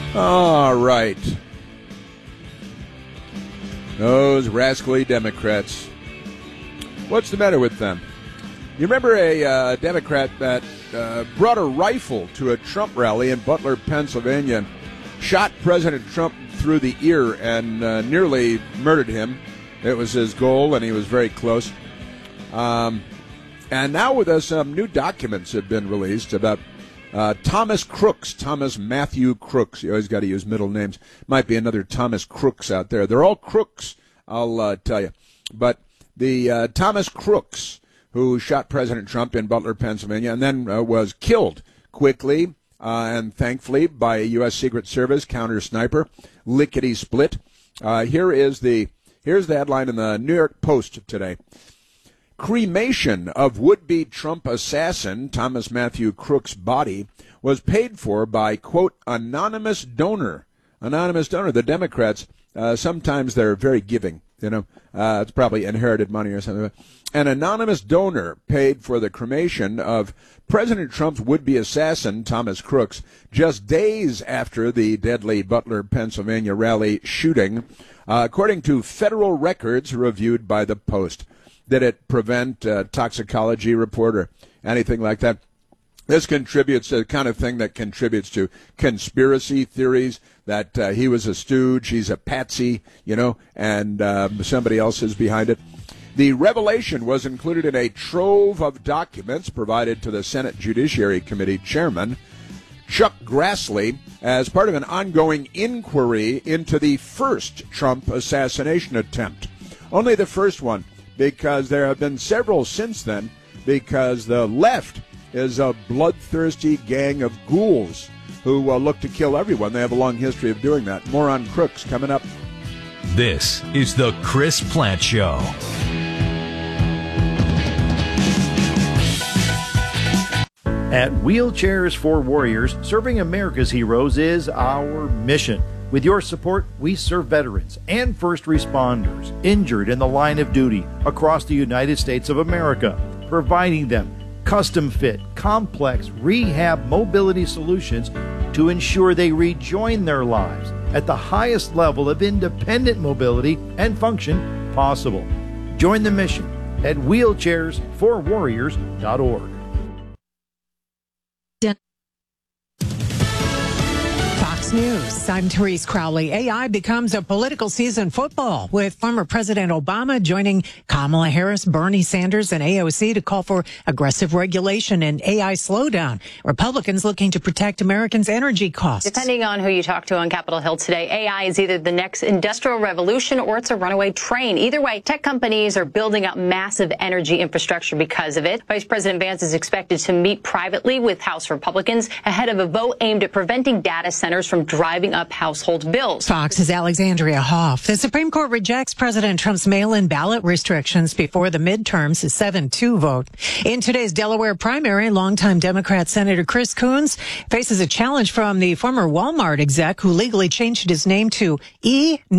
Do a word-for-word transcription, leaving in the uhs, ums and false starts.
All right. Those rascally Democrats. What's the matter with them? You remember a uh, Democrat that uh, brought a rifle to a Trump rally in Butler, Pennsylvania, shot President Trump through the ear and uh, nearly murdered him. It was his goal, and he was very close. Um, and now with us, some new documents have been released about uh, Thomas Crooks, Thomas Matthew Crooks. You always got to use middle names. Might be another Thomas Crooks out there. They're all crooks, I'll uh, tell you. But the uh, Thomas Crooks, who shot President Trump in Butler, Pennsylvania, and then uh, was killed quickly uh, and thankfully by a U S. Secret Service counter sniper, lickety split. Uh, here is the here's the headline in the New York Post today. Cremation of would-be Trump assassin Thomas Matthew Crooks' body was paid for by, quote, anonymous donor. Anonymous donor. The Democrats, uh, sometimes they're very giving. You know, uh, it's probably inherited money or something. An anonymous donor paid for the cremation of President Trump's would-be assassin, Thomas Crooks, just days after the deadly Butler, Pennsylvania rally shooting, uh, according to federal records reviewed by the Post. Did it prevent a toxicology report or anything like that? This contributes to the kind of thing that contributes to conspiracy theories, that uh, he was a stooge, he's a patsy, you know, and um, somebody else is behind it. The revelation was included in a trove of documents provided to the Senate Judiciary Committee chairman, Chuck Grassley, as part of an ongoing inquiry into the first Trump assassination attempt. Only the first one, because there have been several since then, because the left is a bloodthirsty gang of ghouls who uh, look to kill everyone. They have a long history of doing that. More on Crooks coming up. This is the Chris Plante Show. At Wheelchairs for Warriors, serving America's heroes is our mission. With your support, we serve veterans and first responders injured in the line of duty across the United States of America, providing them custom-fit, complex rehab mobility solutions to ensure they rejoin their lives at the highest level of independent mobility and function possible. Join the mission at wheelchairs for warriors dot org. News. I'm Therese Crowley. A I becomes a political season football, with former President Obama joining Kamala Harris, Bernie Sanders, and A O C to call for aggressive regulation and A I slowdown. Republicans looking to protect Americans' energy costs. Depending on who you talk to on Capitol Hill today, A I is either the next industrial revolution or it's a runaway train. Either way, tech companies are building up massive energy infrastructure because of it. Vice President Vance is expected to meet privately with House Republicans ahead of a vote aimed at preventing data centers from driving up household bills. Fox's Alexandria Hoff. The Supreme Court rejects President Trump's mail-in ballot restrictions before the midterms, a seven two vote. In today's Delaware primary, longtime Democrat Senator Chris Coons faces a challenge from the former Walmart exec who legally changed his name to E.